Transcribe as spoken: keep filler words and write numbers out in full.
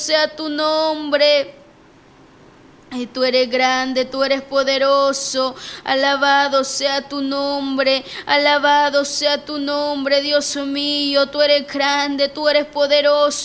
sea tu nombre. Y tú eres grande, tú eres poderoso, alabado sea tu nombre, alabado sea tu nombre, Dios mío, tú eres grande, tú eres poderoso.